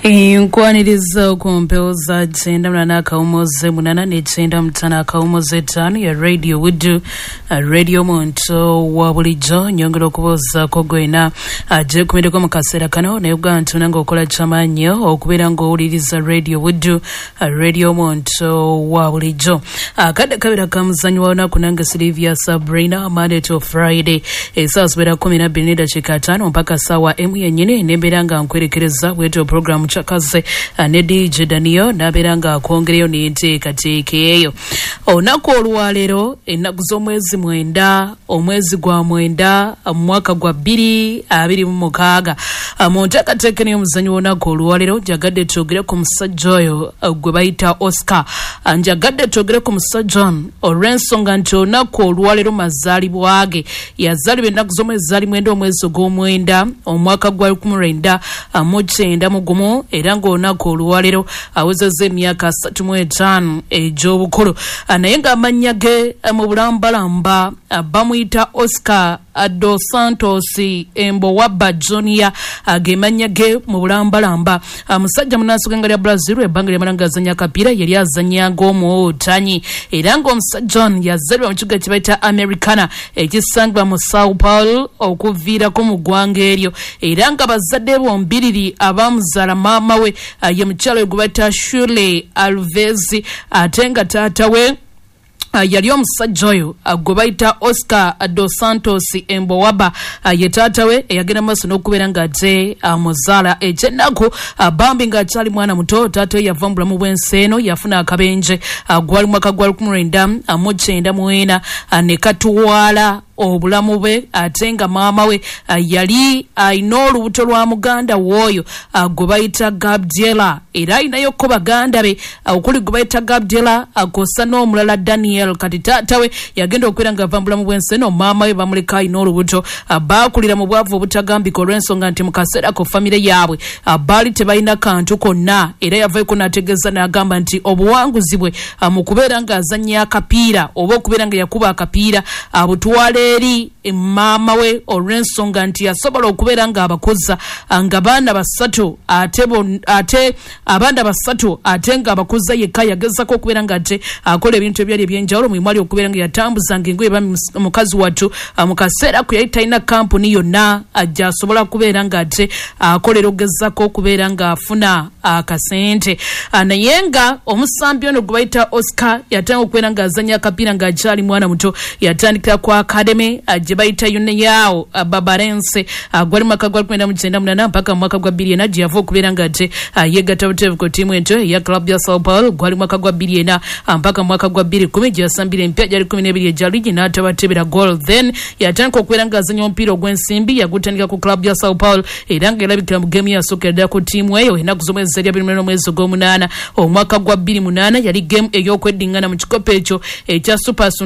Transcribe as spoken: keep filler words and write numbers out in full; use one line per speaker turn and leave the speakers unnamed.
Nkwaniriza ku mpewo za kyenda munana akawumoze munana n'ekyenda mutana akawumoze ttaano ya Radio Wudu, Radio Muntu wa bulijjo nyongera okubuuzaako gwena ajje kumideko mu kaseera kano naye ugamba nti nanga okola kyamaanyi okubeera ng'owuliriza Radio Wudu, Radio Muntu wa bulijjo. Akadde kabeera ka muzannyo wa lunaku nange Sylvia Sabrina, Monday to Friday essaawa zibeera kumi na bbiri n'eddakiika ttaano mpaka ssaawa emu yennyini n'embeera nga nkwerekereza bwetyo programu chakaze ne D J Daniel nabeera nga akwongereyo n'enteekateeka eyo. Olunaku olwaleero ennaku z'omwezi mwenda omwezi gwa mwenda mu mwaka gwa bbiri abiri mu mukaaga mu nteekateeka n'omuzannyo w'olunaku olwaleero njagadde twogere ku musajja oyo gwe bayita Oscar. Njagadde twogere ku musajja olw'ensonga nti olunaku olwaleero mazaalibwa ge yazaalibwa ennaku z'omwezi zaali mwenda omwezi ogw'omwenda omwaka gwa lukumi lwenda mu kyenda mu gumu era ng'olunaku olwaleero awezezza emyaka asatu mu etaano egy'obukulu. Naye ng'amannya ge mu bulambalamba bamuyita Oscar dos Santos Embowaba Junior ge mannya ge mu bulambalamba. Musajja munansi w'eggwanga lya Brazil ebbanga ly'amala ng'azannya akapiira yali azannyanga omwotanyi era ng'omusajja ono yazaalibwa mu kibuga kye bayita Americana ekisangibwa mu Sao Paulo okuviirako mu ggwanga eryo era nga bazadde bombiriri abamuzaala maama we ye mukyala we gwe bayita Shirley Alves ate nga taata we Uh, yali omusajja oyo uh, gwe bayita Oscar dos Santos Embowaba uh, ye taata we eyagenda maaso n'okubeera ng'ate amuzaala uh, ekyennaku uh, bambi ng'akyali mwana muto taata we yava mu bulamu bw'ensi eno yafuna akabenje uh, gwali mwaka gwa lukumi lwenda uh, mu kyenda mu ena uh, ne katuwaala obulamu bwe ate nga maama we uh, yali alina uh, olubuto lwa muganda w'oyo uh, gwe bayita Gabriela era alinayo baganda be uh, okuli gwe bayita Gabriela akosa uh, n'omulala Daniel kati taata we yagenda okubeera ng'ava mu bulamu bw'ensi eno maama we bamuleka alina olubuto uh, baakulira mu bwavu obutagambika olw'ensonga nti mu kaseera ko famire yaabwe uh, baali tebalina kantu konna era yavaeko n'ategeeza n'agamba nti obuwanguzi bwe uh, mu kubeera ng'azannya akapiira oba okubeera nga yakuba akapiira uh, butwale eri maama we olw'ensonga nti yasobola okubeera ng'abakuza nga baana basatu ate ate abaana basatu ate ng'abakuza yekka yagezako okubeera ng'ate akola ebintu ebyali ebyenjawulo mu mwali okubeera nga yatambuzanga engoye ba mukazi wattu mu kaseera ku yali talina kampuni yonna ajja asobola kubeera ng'ate akolera ogezako okubeera ng'afuna akasente. Naye nga omusambi ono gwe bayita Oscar yatandika okubeera ng'azannya akapiira ng'akyali mwana muto yatandikira ku academy gye bayita Yuneyao Babarense gwali mwaka gwa lukumi mu kyenda munana mpaka mwaka gwa bbiri ena gye yava okubeera ng'ate yegatta buteevu ku ttiimu ento eya club ya Sao Paulo gwali mwaka gwa bbiri ena mpaka mwaka gwa bbiri kumi gye yasambira empya gyali kumi n'ebiri egya ligi n'atabatebera goal. Then yatandika okubeera ng'azannya omupiira ogw'ensimbi yagutandika ku club ya Sao Paulo era ng'erabikira mu geemu yasooka ddala ku ttiimu eyo ennaku z'omwezi zali abiri n'omwezi ogw'omunaana omwaka gwa bbiri munaana yali geemu ey'okweddiŋŋana mu kikopo ekyo ekya Super